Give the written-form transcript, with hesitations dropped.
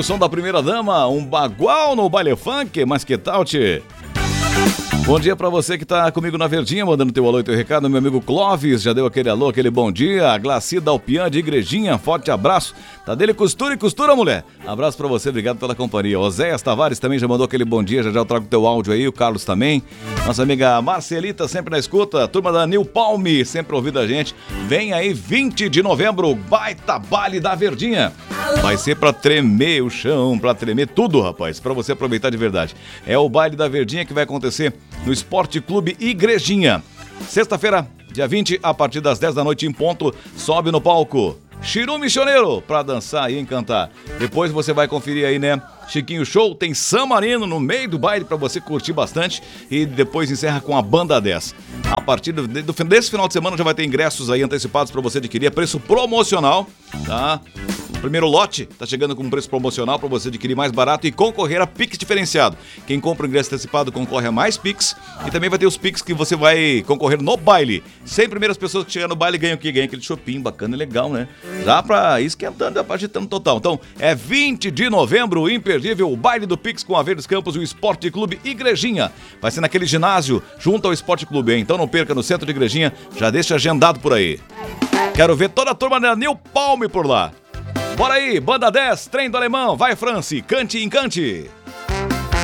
o som da primeira dama, um bagual no baile funk, mas que tal, tchê? Bom dia pra você que tá comigo na Verdinha, mandando teu alô e teu recado. Meu amigo Clóvis já deu aquele alô, aquele bom dia. Glaci Dalpian de Igrejinha, forte abraço. Tá dele costura e costura, mulher. Abraço pra você, obrigado pela companhia. Oséias Tavares também já mandou aquele bom dia, já eu trago teu áudio aí. O Carlos também. Nossa amiga Marcelita sempre na escuta. Turma da New Palme, sempre ouvindo a gente. Vem aí 20 de novembro, baita baile da Verdinha. Vai ser pra tremer o chão, pra tremer tudo, rapaz, pra você aproveitar de verdade. É o baile da Verdinha que vai acontecer no Esporte Clube Igrejinha. Sexta-feira, dia 20, a partir das 10 da noite em ponto, sobe no palco Chiru Missioneiro pra dançar e encantar. Depois você vai conferir aí, né? Chiquinho Show, tem San Marino no meio do baile pra você curtir bastante e depois encerra com a Banda 10. A partir desse final de semana já vai ter ingressos aí antecipados pra você adquirir a preço promocional, tá? O primeiro lote tá chegando com um preço promocional para você adquirir mais barato e concorrer a Pix diferenciado. Quem compra o ingresso antecipado concorre a mais Pix e também vai ter os Pix que você vai concorrer no baile. 100 primeiras pessoas que chegarem no baile ganham o quê? Ganham aquele shopping bacana e legal, né? Dá pra ir esquentando e agitando total. Então, é 20 de novembro, imperdível, o baile do Pix com a Verdes Campos e o Esporte Clube Igrejinha. Vai ser naquele ginásio junto ao Esporte Clube, hein? Então não perca, no centro de Igrejinha, já deixa agendado por aí. Quero ver toda a turma da New Palme por lá. Bora aí, Banda 10, Trem do Alemão, vai, Franci, cante e encante.